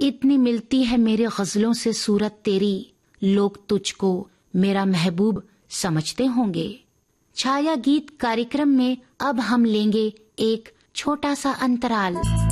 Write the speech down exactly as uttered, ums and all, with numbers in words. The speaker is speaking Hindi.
इतनी मिलती है मेरे गजलों से सूरत तेरी, लोग तुझको मेरा महबूब समझते होंगे। छाया गीत कार्यक्रम में अब हम लेंगे एक छोटा सा अंतराल।